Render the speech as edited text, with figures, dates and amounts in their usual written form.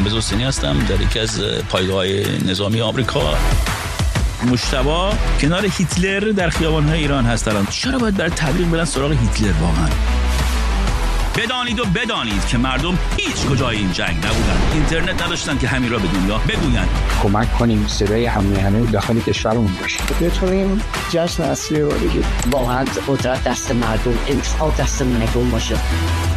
جنبه حسینی هستم در یکی از پایگاه‌های نظامی آمریکا. مجتبی کنار هیتلر در خیابان‌های ایران هست الان. چرا باید برای تبلیغ برن سراغ هیتلر واقعا؟ بدانید و بدانید که مردم هیچ کجای این جنگ نبودن، اینترنت نداشتن که همین را به دنیا بگوین. کمک کنیم صدای همه داخل کشورمون باشه، بتونیم جشن اصلی رو بگیریم. واقعا قدرت دست مردم، انتخاب دست مردم باشه.